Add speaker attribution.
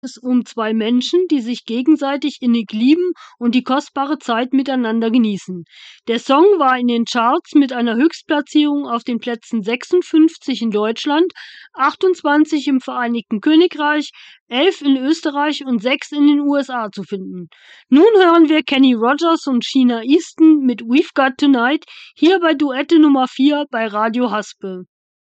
Speaker 1: Es um zwei Menschen, die sich gegenseitig innig lieben und die kostbare Zeit miteinander genießen. Der Song war in den Charts mit einer Höchstplatzierung auf den Plätzen 56 in Deutschland, 28 im Vereinigten Königreich, 11 in Österreich und 6 in den USA zu finden. Nun hören wir Kenny Rogers und Sheena Easton mit We've Got Tonight hier bei Duette Nummer 4 bei Radio Haspel.